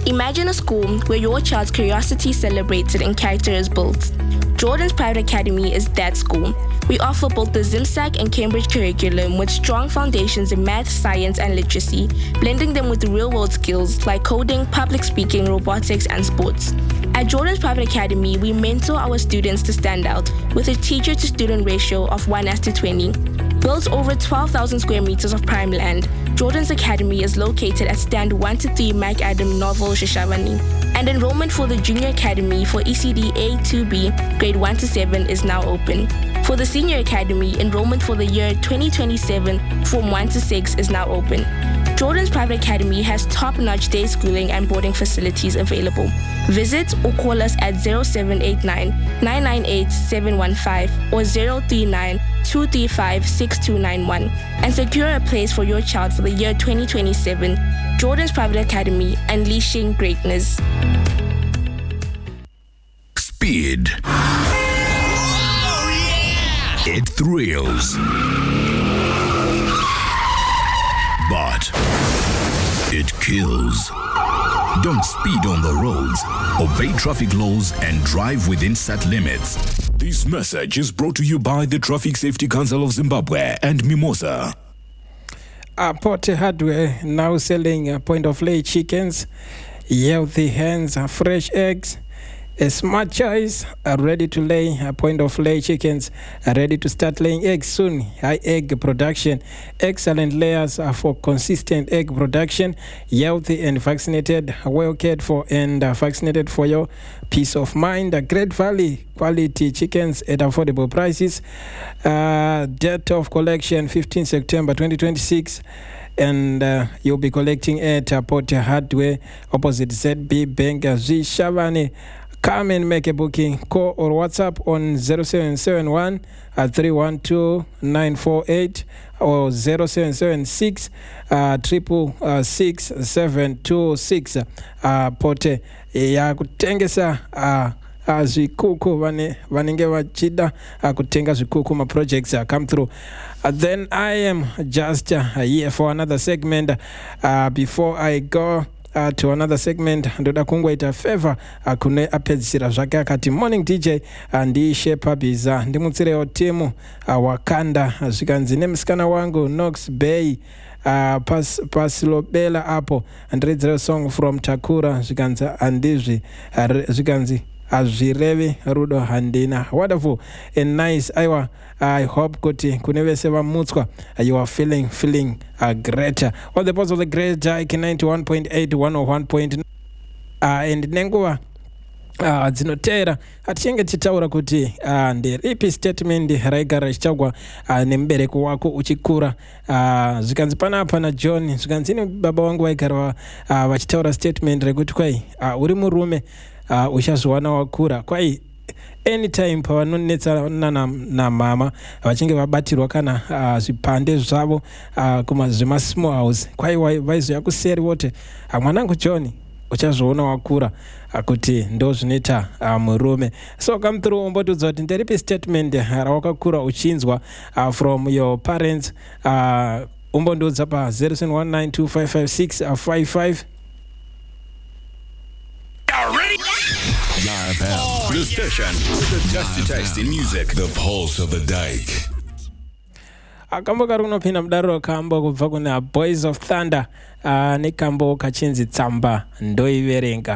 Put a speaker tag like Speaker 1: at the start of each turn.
Speaker 1: Imagine a school where your child's curiosity is celebrated and character is built. Jordan's Private Academy is that school. We offer both the ZIMSAC and Cambridge curriculum with strong foundations in math, science, and literacy, blending them with real-world skills like coding, public speaking, robotics, and sports. At Jordan's Private Academy, we mentor our students to stand out with a teacher-to-student ratio of 1:20. Built over 12,000 square meters of prime land, Jordan's Academy is located at stand 1-3 McAdam Novel Shashavani. And enrollment for the Junior Academy for ECD A-2B, grade 1-7 is now open. For the Senior Academy, enrollment for the year 2027, Form 1-6 is now open. Jordan's Private Academy has top-notch day schooling and boarding facilities available. Visit or call us at 0789-998-715 or 039-235-6291 and secure a place for your child for the year 2027. Jordan's Private Academy, unleashing greatness.
Speaker 2: Speed. It thrills. But it kills. Don't speed on the roads. Obey traffic laws and drive within set limits. This message is brought to you by the Traffic Safety Council of Zimbabwe and Mimosa.
Speaker 3: Port Hardware now selling point-of-lay chickens, healthy hens, fresh eggs. A smart choice, ready to lay, point-of-lay chickens, ready to start laying eggs soon. High egg production, excellent layers for consistent egg production, healthy and vaccinated, well cared for and vaccinated for your peace of mind. Great value, quality chickens at affordable prices. Date of collection 15 September 2026. And you'll be collecting at Port Hardware opposite ZB Bank Shavani. Come and make a booking. Call or WhatsApp on 0771 312 948 or 0776 666 Pote ya kutengesa zvikuku vanenge vachida kutenga zvikuku ma-projects come through. Then I am just here for another segment. Before I go to another segment, ndoda kungoita favor kune apedzisira zvake akati morning DJ ndishepa biza ndimutsirewo timu wakanda zvikanzi nemusikana wangu Knox Bay pasilobela apo ndiredzera song from Takura zvikanzi azvirevi rudo handina. Wonderful and nice. I hope kuti kune vese vamutswa you are feeling greater on the pulse of the great Jike 91.8 101.9 and nenguva dzinotera hatichenge tichitaura kuti nderipi statement raigara richitagwa nemubereko wako uchikura. Zvikanzi panapa naJohn zvikanzi ini baba vangu vaigara vachitaura statement rekuti kwai uri murume uchazviwana wakura. Kwai anytime pavanonetsana namama vachinge vabatirwa kana zvipande zvavo zvema-small house, kwai vaizoya kuseri vote mwanangu John uchazviona wakura kuti ndo zvinoita murume. So come through umbotudza kuti nderipi statement rawakakura uchinzwa from your parents. Umbondiudza pa 0719255655.
Speaker 2: Live FM, the station with the tasty taste in music, the pulse of the Dyke.
Speaker 3: Akambo kari kunopinda mudaro kambo kubva kuna Boys of Thunder nekambo kachinzi Tsamba ndoiverenga.